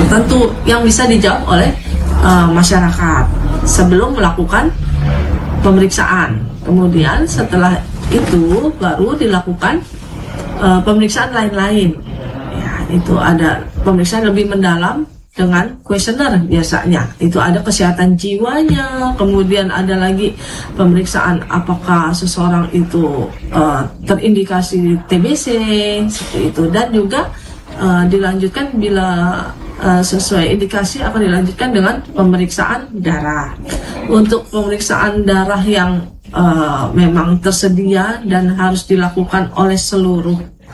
tertentu yang bisa dijawab oleh masyarakat sebelum melakukan pemeriksaan. Kemudian setelah itu baru dilakukan pemeriksaan lain-lain. Ya, itu ada pemeriksaan lebih mendalam dengan kuesioner biasanya. Itu ada kesehatan jiwanya, kemudian ada lagi pemeriksaan apakah seseorang itu terindikasi TBC seperti itu, dan juga dilanjutkan bila sesuai indikasi akan dilanjutkan dengan pemeriksaan darah. Untuk pemeriksaan darah yang memang tersedia dan harus dilakukan oleh seluruh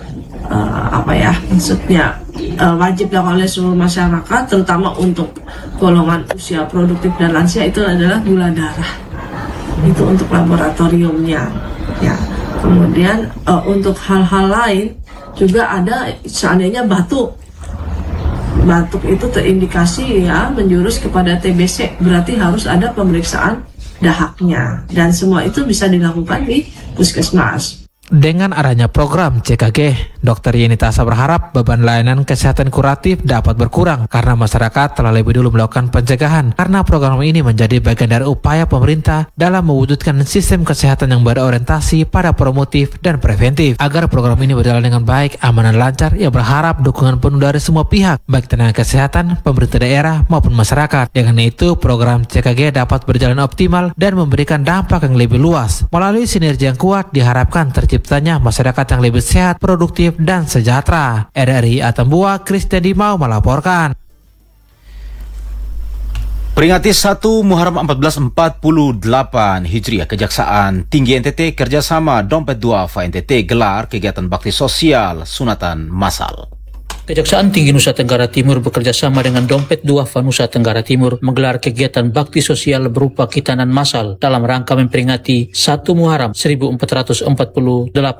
wajib dilakukan oleh seluruh masyarakat, terutama untuk golongan usia produktif dan lansia, itu adalah gula darah. Itu untuk laboratoriumnya. Ya. Kemudian untuk hal-hal lain juga ada, seandainya batuk itu terindikasi ya menjurus kepada TBC, berarti harus ada pemeriksaan dahaknya, dan semua itu bisa dilakukan di puskesmas. Dengan adanya program CKG, Dr. Yeni Tasa berharap beban layanan kesehatan kuratif dapat berkurang karena masyarakat telah lebih dulu melakukan pencegahan, karena program ini menjadi bagian dari upaya pemerintah dalam mewujudkan sistem kesehatan yang berorientasi pada promotif dan preventif. Agar program ini berjalan dengan baik, aman dan lancar, ia berharap dukungan penuh dari semua pihak, baik tenaga kesehatan, pemerintah daerah maupun masyarakat. Dengan itu, program CKG dapat berjalan optimal dan memberikan dampak yang lebih luas. Melalui sinergi yang kuat, diharapkan terciptanya masyarakat yang lebih sehat, produktif, dan sejahtera. RRI Atambua, Christian Dimau melaporkan. Peringati 1 Muharram 1448 Hijriah, Kejaksaan Tinggi NTT kerjasama Dompet Duafa NTT gelar kegiatan bakti sosial sunatan massal. Kejaksaan Tinggi Nusa Tenggara Timur bekerjasama dengan Dompet Duafa Nusa Tenggara Timur menggelar kegiatan bakti sosial berupa khitanan massal dalam rangka memperingati 1 Muharram 1448